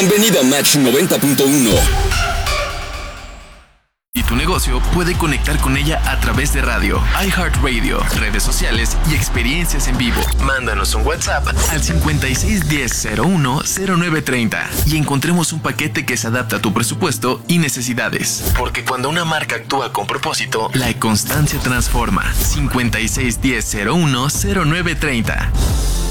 Bienvenido a Match 90.1. Y tu negocio puede conectar con ella a través de radio, iHeartRadio, redes sociales y experiencias en vivo. Mándanos un WhatsApp al 5610-010930 y encontremos un paquete que se adapta a tu presupuesto y necesidades. Porque cuando una marca actúa con propósito, la constancia transforma. 5610-010930.